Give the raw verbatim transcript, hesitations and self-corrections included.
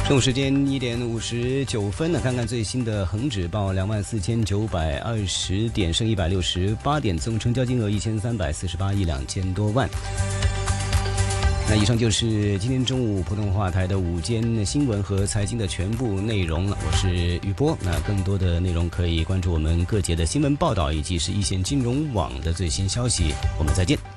中午时间一点五十九分呢，看看最新的恒指报两万四千九百二十点，升一百六十八点，总成交金额一千三百四十八亿两千多万。那以上就是今天中午普通话台的午间新闻和财经的全部内容了。我是雨波，那更多的内容可以关注我们各节的新闻报道，以及是一线金融网的最新消息。我们再见。